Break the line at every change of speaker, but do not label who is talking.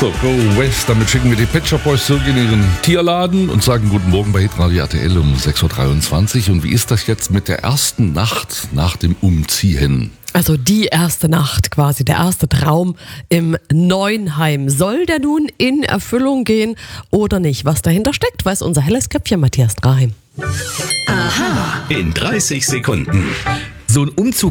So, Go West, damit schicken wir die Pet Shop Boys zurück in ihren Tierladen und sagen guten Morgen bei Hitradio RTL um 6.23 Uhr. Und wie ist das jetzt mit der ersten Nacht nach dem Umziehen?
Also die erste Nacht quasi, der erste Traum im neuen Heim. Soll der nun in Erfüllung gehen oder nicht? Was dahinter steckt, weiß unser helles Köpfchen Matthias Draheim.
Aha. In 30 Sekunden.
So ein Umzug